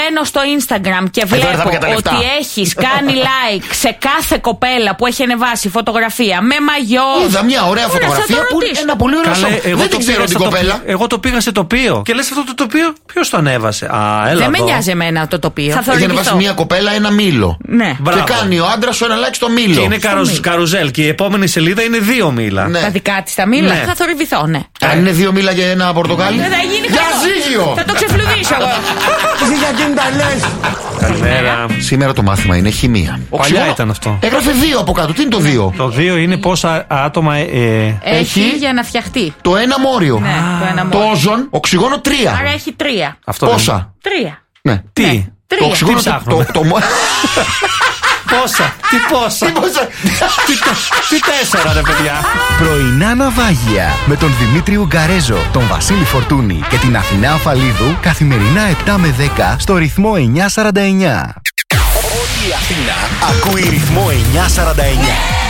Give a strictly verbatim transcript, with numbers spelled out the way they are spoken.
μπαίνω στο Instagram και βλέπω ότι έχεις κάνει like σε κάθε κοπέλα που έχει ανεβάσει φωτογραφία με μαγιό. Είδα μια ωραία φωτογραφία που είναι ένα πολύ ωραίο σώμα. Δεν την ξέρω την κοπέλα. Εγώ το πήγα σε τοπίο. Και λες αυτό το τοπίο, ποιος το ανέβασε? Α, έλα. Δεν με νοιάζει εμένα το τοπίο. Έχει ανεβάσει μια κοπέλα ένα μήλο. Ναι. Και κάνει ο άντρας σου ένα like στο μήλο. Και είναι καρουζ, καρουζέλ. Και η επόμενη σελίδα είναι δύο μήλα. Ναι. Τα δικά της τα μήλα. Ναι. Θα θορυβηθώ, ναι. Αν είναι δύο μήλα για ένα πορτοκάλι. Δεν θα γίνει διαζύγιο. Θα το ξεφλουδίσω εγώ. Εσύ γιατί τα λες? Καλημέρα. Σήμερα το μάθημα είναι χημεία. Παλιά ήταν αυτό. Έγραφε δύο από κάτω. Τι είναι το δύο? Το δύο είναι πόσα άτομα ε, έχει για να φτιαχτεί. Το ένα μόριο. Ναι, το ένα Το μόριο. όζον, οξυγόνο τρία. Άρα έχει τρία. Αυτό Πόσα? Τρία. Ναι. Τι? Ναι. Το Τρία. οξυγόνο Τι το, ψάχνουμε? το, το, Πόσα? Τι πόσα? Τι πόσα? τι, τι τέσσερα ρε παιδιά? Πρωινά ναυάγια με τον Δημήτρη Ουγγαρέζο, τον Βασίλη Φορτούνη και την Αθηνά Αφαλίδου καθημερινά επτά με δέκα στο ρυθμό εννιακόσια σαράντα εννιά. Όλη η Αθήνα ακούει ρυθμό εννιακόσια σαράντα εννιά.